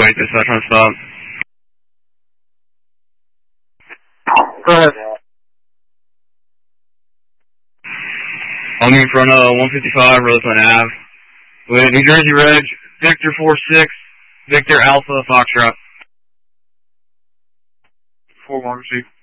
wait this out, trying to stop. Go ahead. I'm in front of 155 Roseland Ave. With New Jersey Reg, Victor 46, Victor Alpha Foxtrot. 4-1, receive.